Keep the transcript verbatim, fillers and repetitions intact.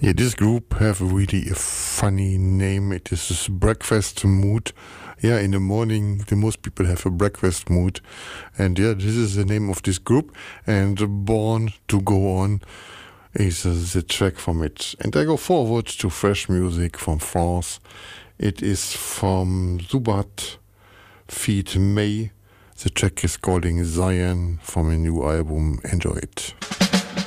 Yeah, this group have really a funny name. It is this breakfast mood. Yeah, in the morning, the most people have a breakfast mood. And yeah, this is the name of this group. And Born to Go On is uh, the track from it. And I go forward to fresh music from France. It is from Zubat feat. May. The track is calling Zion from a new album. Enjoy it.